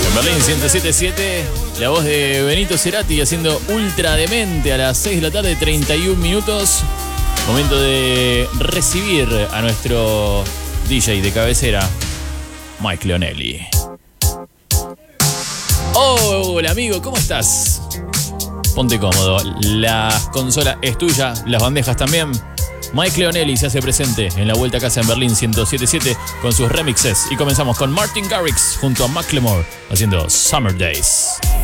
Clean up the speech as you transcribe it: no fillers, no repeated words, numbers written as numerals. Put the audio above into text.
Berlín 107.7, la voz de Benito Cerati haciendo Ultra Demente a las 6 de la tarde, 31 minutos. Momento de recibir a nuestro DJ de cabecera, Mike Leonelli. Hola amigo, ¿cómo estás? Ponte cómodo, la consola es tuya, las bandejas también. Mike Leonelli se hace presente en la Vuelta a Casa en Berlín 107.7 con sus remixes. Y comenzamos con Martin Garrix junto a Macklemore haciendo Summer Days.